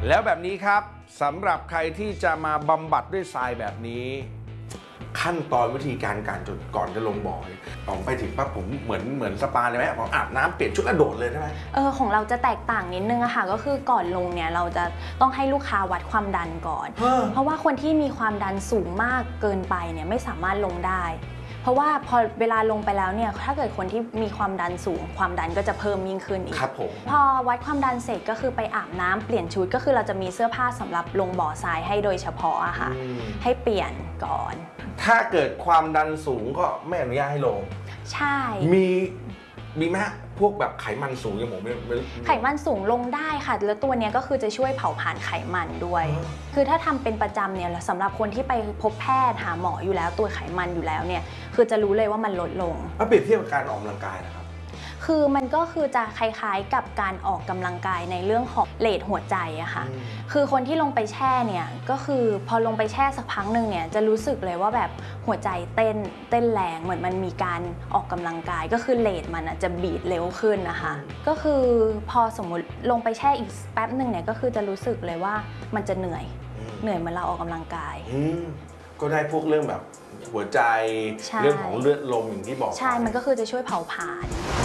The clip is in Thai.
แล้วแบบนี้ครับสำหรับใครที่จะมาบำบัดด้วยทรายแบบนี้ขั้นตอนวิธีการจนก่อนจะลงบ่อผมไปถึงปั๊บผมเหมือนสปาเลยไหมผมอาบน้ำเปลี่ยนชุดแล้วโดดเลยใช่ไหมของเราจะแตกต่างนิดนึงอะค่ะก็คือก่อนลงเนี่ยเราจะต้องให้ลูกค้าวัดความดันก่อนเพราะว่าคนที่มีความดันสูงมากเกินไปเนี่ยไม่สามารถลงได้เพราะว่าพอเวลาลงไปแล้วเนี่ยถ้าเกิดคนที่มีความดันสูงความดันก็จะเพิ่มยิ่งขึ้นอีกครับผมพอวัดความดันเสร็จก็คือไปอาบน้ำเปลี่ยนชุดก็คือเราจะมีเสื้อผ้าสำหรับลงบ่อทรายให้โดยเฉพาะอะค่ะให้เปลี่ยนก่อนถ้าเกิดความดันสูงก็ไม่อนุญาตให้ลงใช่มีไหมพวกแบบไขมันสูงอย่างผมไขมันสูงลงได้ค่ะแล้วตัวนี้ก็คือจะช่วยเผาผลาญไขมันด้วยคือถ้าทำเป็นประจำเนี่ยสำหรับคนที่ไปพบแพทย์หาหมออยู่แล้วตัวไขมันอยู่แล้วเนี่ยคือจะรู้เลยว่ามันลดลงเปรียบเทียบกับการออกกำลังกายนะครับคือมันก็คือจะคล้ายๆกับการออกกำลังกายในเรื่องของเรทหัวใจอะค่ะคือคนที่ลงไปแช่เนี่ยก็คือพอลงไปแช่สักพักหนึ่งเนี่ยจะรู้สึกเลยว่าแบบหัวใจเต้นแรงเหมือนมันมีการออกกำลังกายก็คือเรทมันจะบีทเร็วขึ้นนะคะก็คือพอสมมุติลงไปแช่อีกแป๊บหนึ่งเนี่ยก็คือจะรู้สึกเลยว่ามันจะเหนื่อยเหมือนเราออกกำลังกายก็ได้พวกเรื่องแบบหัวใจเรื่องของเลือดลมอย่างที่บอกใช่มันก็คือจะช่วยเผาผลาญ